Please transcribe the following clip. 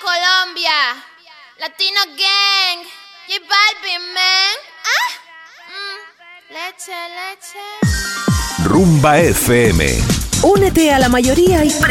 Colombia, Latino Gang, J Balvin, man. Leche, leche. Rumba FM. Únete a la mayoría y